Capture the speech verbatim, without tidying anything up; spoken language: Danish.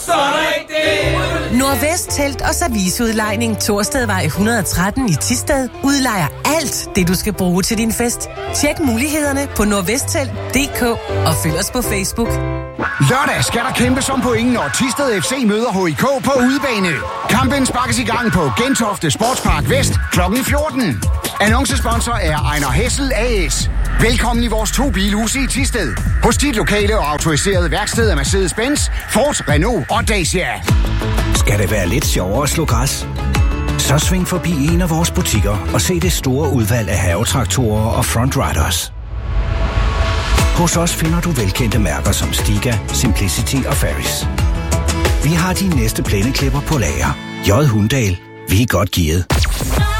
Så rigtig! Nordvest Telt og Serviceudlejning Torstedvej et hundrede og tretten i Thisted udlejer alt det, du skal bruge til din fest. Tjek mulighederne på nordvesttelt punktum d k og følg os på Facebook. Lørdag skal der kæmpes om point, når Thisted F C møder H I K på udebane. Kampen sparkes i gang på Gentofte Sportspark Vest klokken fjorten. Annoncesponsor er Ejner Hessel A S. Velkommen i vores to bilhuse i Thisted. Hos dit lokale og autoriserede værksted af Mercedes-Benz, Ford, Renault og Dacia. Skal det være lidt sjovere at slå græs? Så sving forbi en af vores butikker og se det store udvalg af havetraktorer og Front Riders. Hos os finder du velkendte mærker som Stiga, Simplicity og Ferris. Vi har de næste plændeklipper på lager. J. Hundahl. Vi er godt gearet.